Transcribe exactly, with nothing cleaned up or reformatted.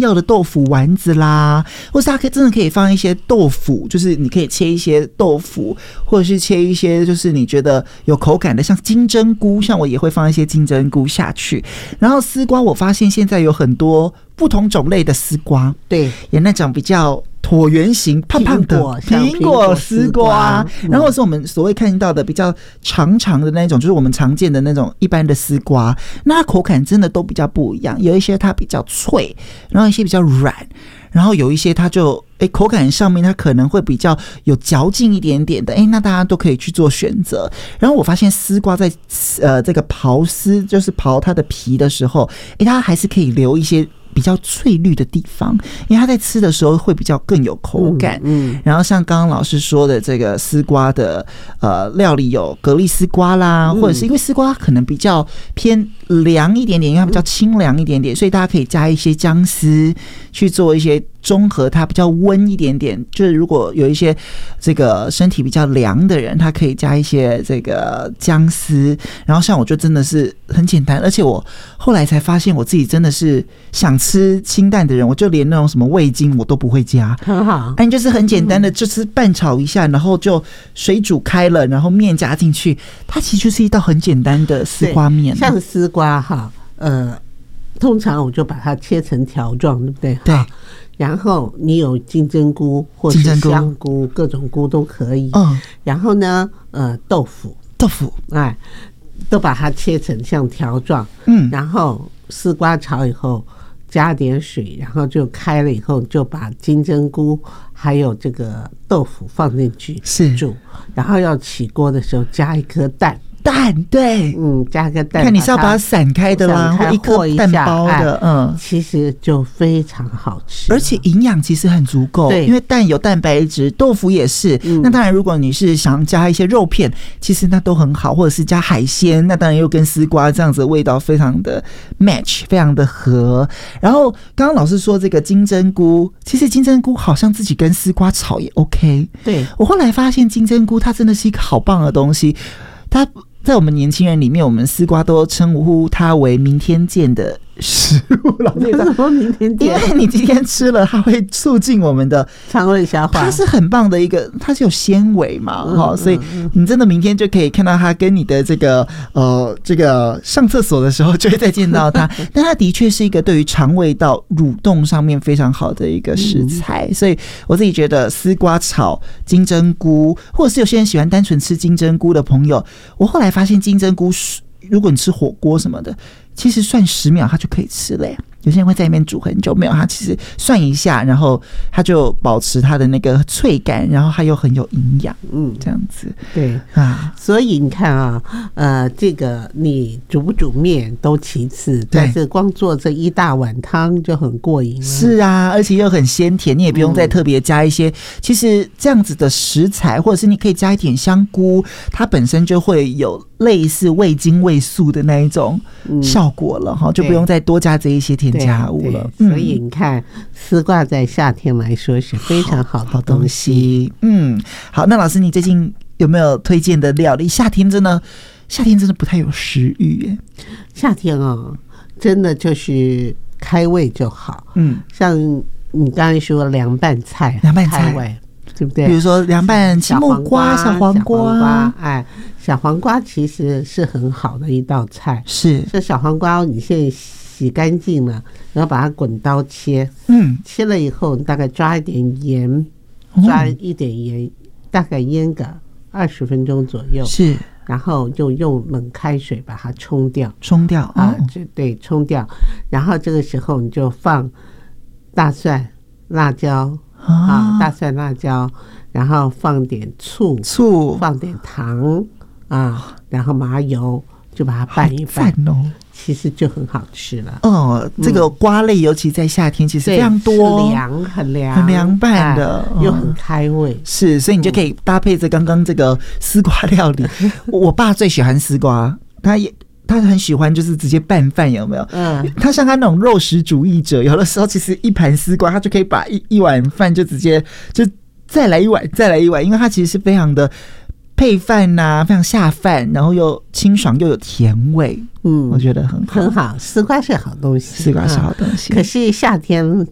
要的豆腐丸子啦，或是它可以真的可以放一些豆腐，就是你可以切一些豆腐，或者是切一些就是你觉得有口感的，像金针菇，像我也会放一些金针菇下去。然后丝瓜，我发现现在有很多不同种类的丝瓜， 对， 有那种比较椭圆形胖胖的苹果丝瓜，然后是我们所谓看到的比较长长的那种，就是我们常见的那种一般的丝瓜，那它口感真的都比较不一样，有一些它比较脆，然后一些比较软，然后有一些它就诶口感上面它可能会比较有嚼劲一点点的，诶那大家都可以去做选择。然后我发现丝瓜在呃这个刨丝，就是刨它的皮的时候，诶它还是可以留一些比较翠绿的地方，因为它在吃的时候会比较更有口感。嗯，嗯然后像刚刚老师说的这个丝瓜的呃料理有蛤蜊丝瓜啦，嗯、或者是因为丝瓜可能比较偏凉一点点，因为它比较清凉一点点，所以大家可以加一些姜丝去做一些中和，它比较温一点点。就是如果有一些这个身体比较凉的人，他可以加一些这个姜丝。然后像我就真的是很简单，而且我后来才发现我自己真的是想吃清淡的人，我就连那种什么味精我都不会加， 很好。 哎，就是很简单的，就是拌炒一下，然后就水煮开了，然后面加进去，它其实就是一道很简单的丝瓜面。 像丝瓜哈，呃，通常我就把它切成条状，对不对？ 对。 然后你有金针菇或是香菇，各种菇都可以。嗯。然后呢，呃，豆腐， 豆腐， 哎，都把它切成像条状。嗯。然后丝瓜炒以后，加点水，然后就开了以后，就把金针菇还有这个豆腐放进去煮，然后要起锅的时候加一颗蛋。 蛋对， 嗯，加个蛋， 看你是要把它散开的啦，或一颗蛋包的，嗯， 其实就非常好吃， 而且营养其实很足够， 对， 因为蛋有蛋白质，豆腐也是。嗯、那当然，如果你是想加一些肉片，其实那都很好，或者是加海鲜，那当然又跟丝瓜这样子的味道非常的 match， 非常的合。然后刚刚老师说这个金针菇，其实金针菇好像自己跟丝瓜炒也 OK。 对， 我后来发现金针菇它真的是一个好棒的东西，它。在我们年轻人里面，我们丝瓜都称呼它为明天见的食物。老师什么明天见？ 因为你今天吃了，它会促进我们的肠胃消化。 它是很棒的一个，它是有纤维嘛，哈、嗯，所以你真的明天就可以看到它跟你的这个呃这个上厕所的时候就会再见到它。但它的确是一个对于肠胃道蠕动上面非常好的一个食材，嗯、所以我自己觉得丝瓜炒金针菇，或者是有些人喜欢单纯吃金针菇的朋友，我后来发现金针菇，如果你吃火锅什么的，其实涮十秒它就可以吃了耶。有些人会在里面煮很久，没有，它其实涮一下，然后它就保持它的那个脆感，然后它又很有营养，嗯，这样子。 对啊，所以你看啊，呃，这个你煮不煮面都其次，但是光做这一大碗汤就很过瘾了。 是啊，而且又很鲜甜，你也不用再特别加一些。嗯、其实这样子的食材，或者是你可以加一点香菇，它本身就会有类似味精味素的那一种效果了哈、嗯，就不用再多加这一些添加物了。 所以你看，丝瓜在夏天来说是非常好的东西。 嗯，好，那老师你最近有没有推荐的料理？夏天真的，夏天真的不太有食欲耶。 夏天哦，真的就是开胃就好。嗯，像你刚才说凉拌菜， 凉拌菜开胃。对不对？ 比如说凉拌青木瓜、小黄瓜， 哎，小黄瓜其实是很好的一道菜。 是， 这小黄瓜你现在洗干净了，然后把它滚刀切， 嗯， 切了以后大概抓一点盐，抓一点盐，大概腌个二十分钟左右， 是， 然后就用冷开水把它冲掉， 冲掉啊，对，冲掉，然后这个时候你就放大蒜、辣椒。啊，大蒜、辣椒，然后放点醋， 醋， 放点糖啊，然后麻油，就把它拌一拌哦， 其实就很好吃了。 哦，这个瓜类尤其在夏天，其实非常多， 凉，很凉， 很凉拌的， 哎、又很开胃。 是，所以你就可以搭配着刚刚这个丝瓜料理。我爸最喜欢丝瓜，他也。他很喜欢就是直接拌饭，有没有？嗯，他像他那种肉食主义者，有的时候其实一盘丝瓜，他就可以把一一碗饭就直接就再来一碗，再来一碗，因为他其实是非常的配饭呐、啊，非常下饭，然后又清爽又有甜味。嗯，我觉得很好， 很好。丝瓜是好东西， 丝瓜是好东西。 嗯、可是夏天